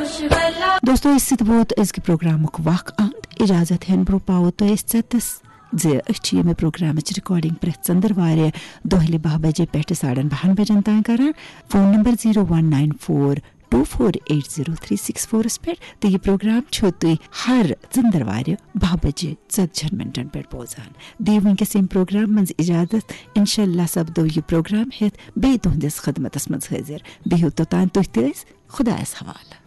दोस्तों इस वोत अजक प्रोग्रामुक वक आमद इजाजत हेन ब्रो पाओ तो इस ये प्रोग्राम रिकॉर्डिंग प्रेथ चंद्रवार दोहले 10 बजे पे 12:30 बजन तान कर फोन नंबर 0194248034 पे तो ये प्रोग्राम तुई हर चंद्रवार 10 बजे 10 मिनटन पे बोजान दी वनकस प्रोग्राम मज इजाजत इंशाल्लाह सब दो ये प्रोग्राम हेत बे तुहदिस खदमतस मज हाजिर बिहु तो तान तुह खुदायस हवाला।